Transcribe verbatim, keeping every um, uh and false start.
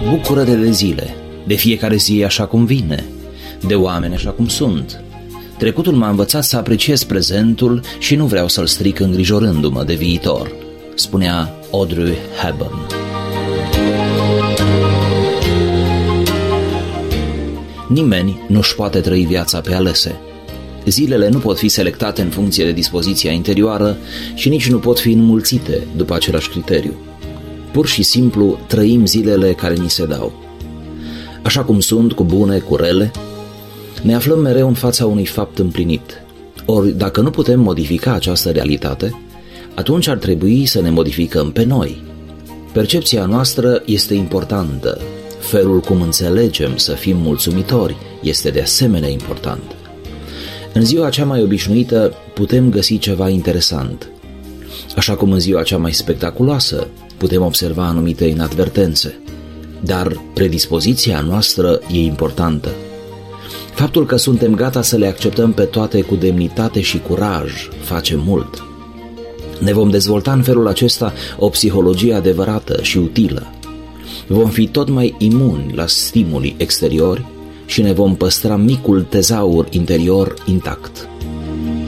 Bucură-te de zile, de fiecare zi așa cum vine, de oameni așa cum sunt. Trecutul m-a învățat să apreciez prezentul și nu vreau să-l stric îngrijorându-mă de viitor, spunea Audrey Hepburn. Nimeni nu-și poate trăi viața pe alese. Zilele nu pot fi selectate în funcție de dispoziția interioară și nici nu pot fi înmulțite după același criteriu. Pur și simplu trăim zilele care ni se dau. Așa cum sunt, cu bune, cu rele, ne aflăm mereu în fața unui fapt împlinit. Ori, dacă nu putem modifica această realitate, atunci ar trebui să ne modificăm pe noi. Percepția noastră este importantă. Felul cum înțelegem să fim mulțumitori este de asemenea important. În ziua cea mai obișnuită putem găsi ceva interesant. Așa cum în ziua cea mai spectaculoasă putem observa anumite inadvertențe. Dar predispoziția noastră e importantă. Faptul că suntem gata să le acceptăm pe toate cu demnitate și curaj face mult. Ne vom dezvolta în felul acesta o psihologie adevărată și utilă. Vom fi tot mai imuni la stimuli exteriori și ne vom păstra micul tezaur interior intact.